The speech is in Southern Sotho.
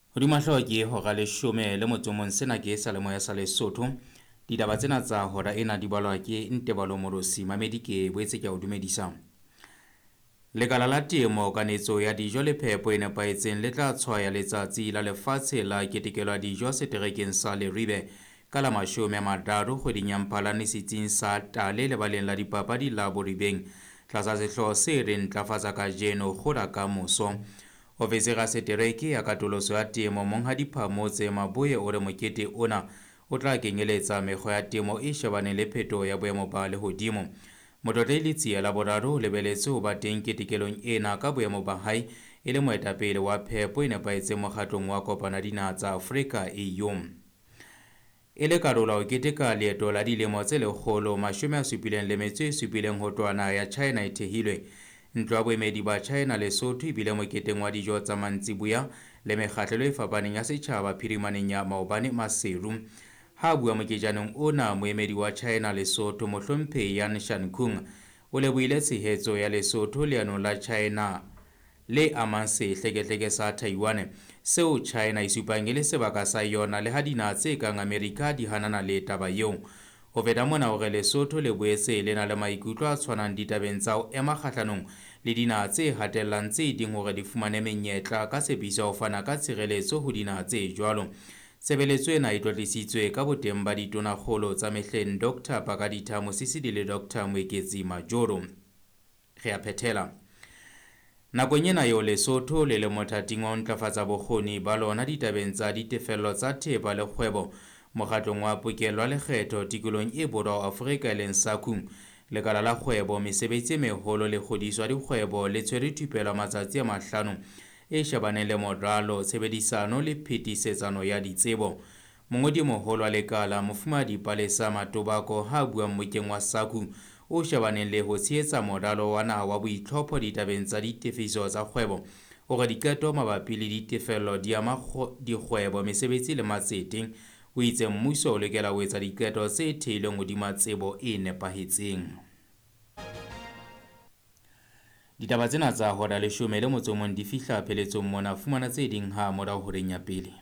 Hodima hloki hora leshome le motsomong sena ke salemo ya sa Lesotho. Ditaba tsena tsa hora ena di balwa ke Ntebalo Morosi Mamedi ke boetse ke a o dumedisa. Lekala la temo kanetso ya dijo le phepo e nepahetseng le tla tshwaya letsatsi la lefatshe la ketekelo ya dijo seterekeng sa Leribe ka la 30 kgweding ya Mphalane setsing sa Tale lebaleng la dipapadi la Boribeng tlasa sehlooho se reng ntlafatsa kajeno kgola ka moso. Ofisiri ya setereke ya katoloso ya temo Monghadi Phamo tse Maboe o re mokete ona o tla kenyeletsa mekgwa ya temo e shebaneng le phetoho ya boemo ba lehodimo. Motlotledi Tsiya la boraro o lebelletse ho ba teng ketekelong ena ka boemo ba hae e le moetapele wa phepo e nepahetseng mokgatlong wa kopana dinaha tsa Afrika AU. E le karolo ho keteka leeto la dilemo tse 177 ho tloha naha ya China e thehilwe. Ntlo ya boemedi ba China Lesotho ebile moketeng wa dijo tsa mantsibuya le mekgahlelo e fapaneng ya setjhaba phirimaneng ya maobane Maseru. Ha bua moketjaneng ona moemedi wa China Lesotho mohlomphehi Yan Shankung o lebohile tshehetso ya Lesotho leanong la China le amang sehlekehleke sa Taiwan seo China e supang e le sebaka sa yona le ha dinaha tse kang Amerika di hanana le taba eo. Ho feta mona hore Lesotho le boetse le na le maikutlo a tshwanang ditabeng tsa ho ema kgahlanong le dinaha tse hatellang tse ding hore di fumane menyetla ka tshepiso ya ho fana ka tshireletso ho dinaha tse jwalo. Tshebeletso ena e tlotlisitswe ka boteng ba ditonakgolo tsa mehleng Dr Pakaditha Mosisili le Dr Moeketsi Majoro. Re a phethela. Nakong ena eo Lesotho le le mothating wa ho ntlafatsa bokgoni ba lona ditabeng tsa ditefello tsa thepa le kgwebo mokgatlong wa pokello lekgetho tikolong e borwa wa Afrika e leng SACU, lekala la kgwebo mesebetsi e meholo le kgodiso ya dikgwebo le tshwere thupelo matsatsi a 5 e shebaneng le moralo tshebedisano le phetisetsano ya ditsebo. Mongodi moholo wa lekala Mofumahadi Palesa Matobako ha bua mokeng wa SACU o shebaneng le ho tshehetsa moralo wa naha wa boitlhopho ditabeng tsa ditefiso tsa kgwebo hore diqeto mabapi le ditefello di ama dikgwebo mesebetsi le matsete. O itse mmuso o lokela ho etsa diqeto tse theilweng hodima tsebo e nepahetseng. Ditaba tsena tsa hora leshome le motsomong di fihla pheletsong mona fumana tse ding ha morao horeng ya pele.